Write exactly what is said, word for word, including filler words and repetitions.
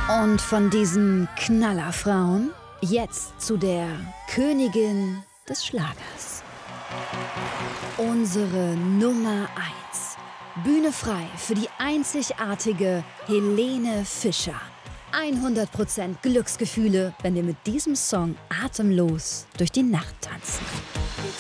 Und von diesen Knallerfrauen jetzt zu der Königin des Schlagers. Unsere Nummer eins. Bühne frei für die einzigartige Helene Fischer. hundert Prozent Glücksgefühle, wenn wir mit diesem Song atemlos durch die Nacht tanzen.